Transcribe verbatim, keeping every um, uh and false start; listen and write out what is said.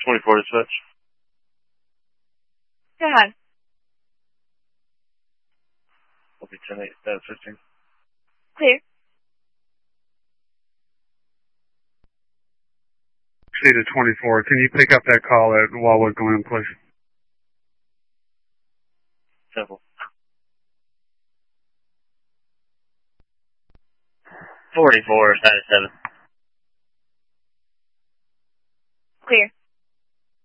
twenty-four to switch. Go ahead. Will be ten eight, uh, fifteen. Clear. C to twenty-four. Can you pick up that call at Wildwood Glen, please? Simple. forty-four, status seven. Clear.